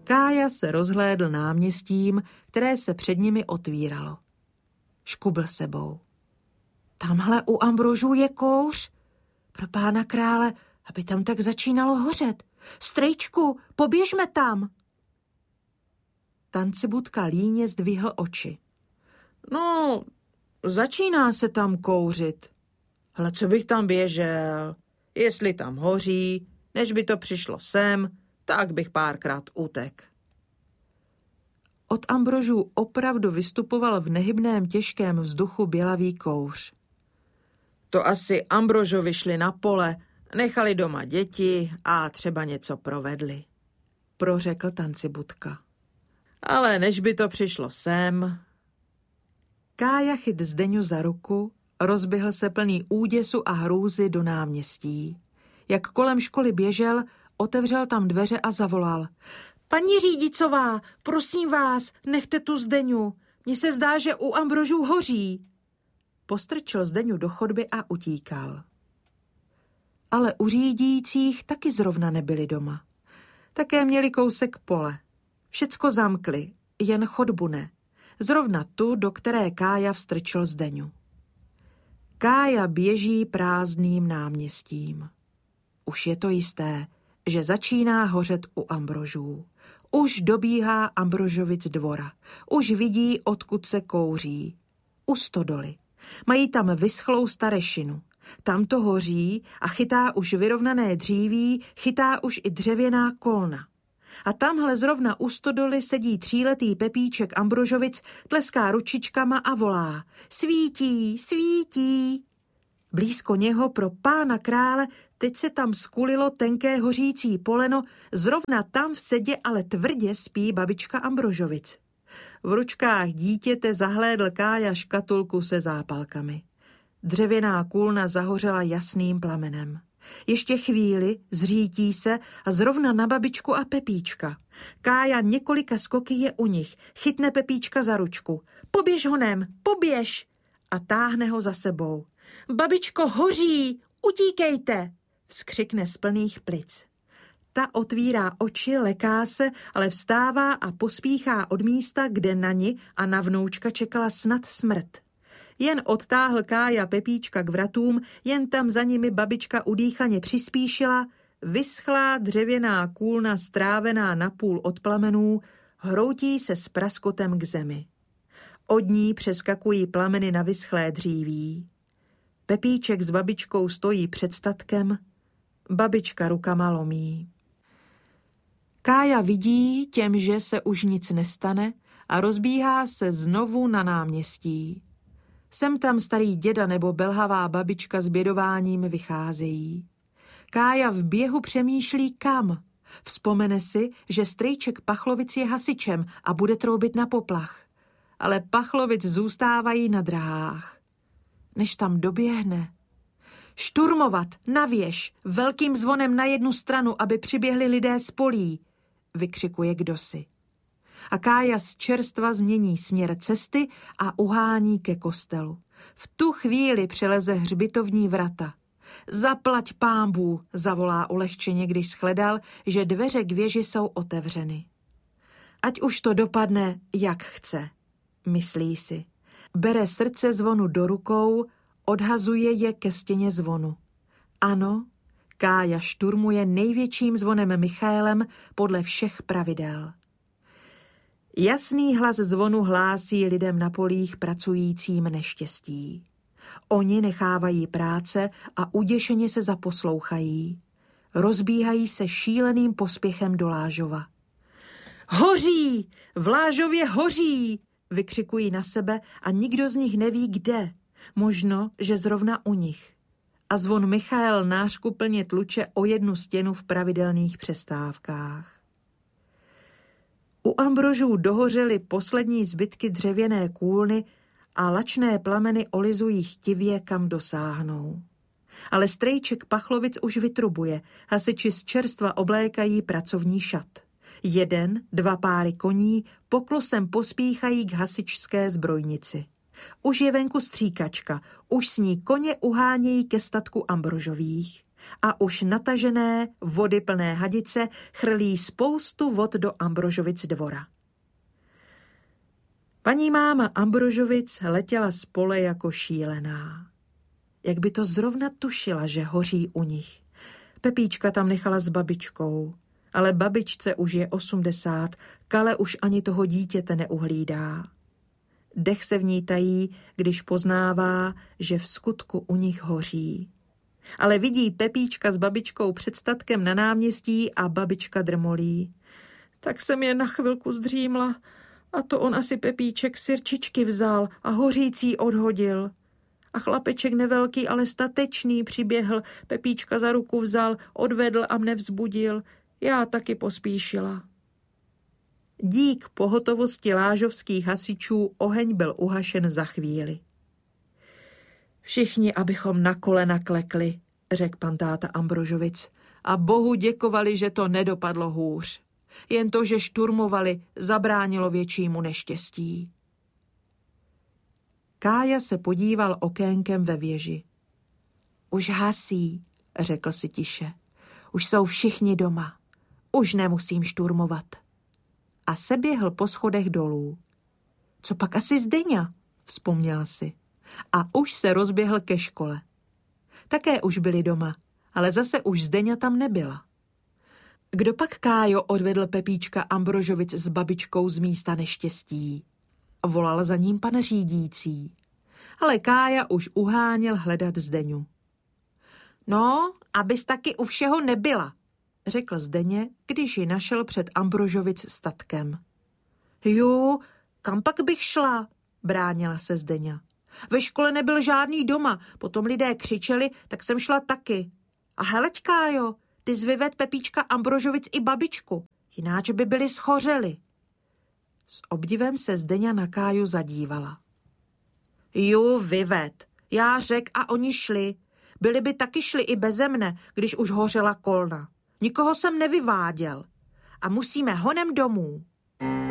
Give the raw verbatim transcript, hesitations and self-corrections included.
Kája se rozhlédl náměstím, které se před nimi otvíralo. Škubl sebou. Tamhle u Ambrožů je kouř. Pro pána krále, aby tam tak začínalo hořet. Strejčku, poběžme tam. Tancibudka líně zdvihl oči. No, začíná se tam kouřit. Ale co bych tam běžel? Jestli tam hoří, než by to přišlo sem, tak bych párkrát utek. Od Ambrožů opravdu vystupoval v nehybném těžkém vzduchu bělavý kouř. To asi Ambrožovi šli na pole, nechali doma děti a třeba něco provedli, prořekl Tancibudka. Ale než by to přišlo sem... Kája chyt Zdeňu za ruku, rozběhl se plný úděsu a hrůzy do náměstí. Jak kolem školy běžel, otevřel tam dveře a zavolal. Paní Řídicová, prosím vás, nechte tu Zdeňu. Mně se zdá, že u Ambrožů hoří. Postrčil Zdeňu do chodby a utíkal. Ale u řídících taky zrovna nebyli doma. Také měli kousek pole. Všecko zamkli, jen chodbu ne. Zrovna tu, do které Kája vstrčil Zdeňu. Kája běží prázdným náměstím. Už je to jisté, že začíná hořet u Ambrožů. Už dobíhá Ambrožovic dvora. Už vidí, odkud se kouří. U stodoly. Mají tam vyschlou starešinu. Tam to hoří a chytá už vyrovnané dříví, chytá už i dřevěná kolna. A tamhle zrovna u stodoly sedí tříletý Pepíček Ambrožovic, tleská ručičkama a volá. Svítí, svítí. Blízko něho pro pána krále teď se tam skulilo tenké hořící poleno, zrovna tam v sedě ale tvrdě spí babička Ambrožovic. V ručkách dítěte zahlédl Kája škatulku se zápalkami. Dřevěná kůlna zahořela jasným plamenem. Ještě chvíli zřítí se a zrovna na babičku a Pepíčka. Kája několika skoky je u nich, chytne Pepíčka za ručku. Poběž honem, poběž! A táhne ho za sebou. Babičko, hoří, utíkejte! Vzkřikne z plných plic. Ta otvírá oči, leká se, ale vstává a pospíchá od místa, kde na ni a na vnoučka čekala snad smrt. Jen odtáhl Kája Pepíčka k vratům, jen tam za nimi babička udýchaně přispíšila, vyschlá dřevěná kůlna strávená napůl od plamenů, hroutí se s praskotem k zemi. Od ní přeskakují plameny na vyschlé dříví. Pepíček s babičkou stojí před statkem, babička rukama lomí. Kája vidí, těmže se už nic nestane a rozbíhá se znovu na náměstí. Sem tam starý děda nebo belhavá babička s bědováním vycházejí. Kája v běhu přemýšlí kam. Vzpomene si, že strejček Pachlovic je hasičem a bude troubit na poplach. Ale Pachlovic zůstávají na drahách. Než tam doběhne. Šturmovat, na věž, velkým zvonem na jednu stranu, aby přiběhli lidé z polí, vykřikuje kdosi. A Kája z čerstva změní směr cesty a uhání ke kostelu. V tu chvíli přeleze hřbitovní vrata. Zaplať pámbů, zavolá ulehčeně, když shledal, že dveře k věži jsou otevřeny. Ať už to dopadne, jak chce, myslí si. Bere srdce zvonu do rukou, odhazuje je ke stěně zvonu. Ano, Kája šturmuje největším zvonem Michaelem podle všech pravidel. Jasný hlas zvonu hlásí lidem na polích pracujícím neštěstí. Oni nechávají práce a uděšeně se zaposlouchají. Rozbíhají se šíleným pospěchem do Lážova. Hoří! V Lážově hoří! Vykřikují na sebe a nikdo z nich neví kde. Možno, že zrovna u nich. A zvon Michael nářkuplně tluče o jednu stěnu v pravidelných přestávkách. U Ambrožů dohořely poslední zbytky dřevěné kůlny a lačné plameny olizují chtivě, kam dosáhnou. Ale strejček Pachlovic už vytrubuje, hasiči z čerstva oblékají pracovní šat. Jeden, dva páry koní poklosem pospíchají k hasičské zbrojnici. Už je venku stříkačka, už s ní koně uhánějí ke statku Ambrožových. a už natažené vody plné hadice chrlí spoustu vod do Ambrožovic dvora. Paní máma Ambrožovic letěla z pole jako šílená. Jak by to zrovna tušila, že hoří u nich. Pepíčka tam nechala s babičkou, ale babičce už je osmdesát, Kale už ani toho dítěte neuhlídá. Dech se v ní tají, když poznává, že v skutku u nich hoří. Ale vidí Pepíčka s babičkou před statkem na náměstí a babička drmolí. Tak jsem je na chvilku zdřímla a to on asi Pepíček sirčičky vzal a hořící odhodil. A chlapeček nevelký, ale statečný přiběhl, Pepíčka za ruku vzal, odvedl a mne vzbudil. Já taky pospíšila. Dík pohotovosti lážovských hasičů oheň byl uhašen za chvíli. Všichni, abychom na kolena klekli, řekl pan táta Ambrožovic, a Bohu děkovali, že to nedopadlo hůř. Jen to, že šturmovali, zabránilo většímu neštěstí. Kája se podíval okénkem ve věži. Už hasí, řekl si tiše. Už jsou všichni doma. Už nemusím šturmovat. A seběhl po schodech dolů. Co pak asi Zdeňa, vzpomněl si. A už se rozběhl ke škole. Také už byli doma, ale zase už Zdeňa tam nebyla. Kdo pak, Kájo, odvedl Pepíčka Ambrožovic s babičkou z místa neštěstí? Volal za ním pan řídící. Ale Kája už uháněl hledat Zdeňu. No, abys taky u všeho nebyla, řekl Zdeně, když ji našel před Ambrožovic statkem. Jú, kam pak bych šla, bránila se Zdeňa. Ve škole nebyl žádný doma, potom lidé křičeli, tak jsem šla taky. A heleď, Kájo, ty jsi vyved Pepíčka Ambrožovic i babičku, jináč by byli schořeli. S obdivem se Zdeňa na Káju zadívala. Ju, vyved, já řek a oni šli. Byli by taky šli i beze mne, když už hořela kolna. Nikoho jsem nevyváděl. A musíme honem domů.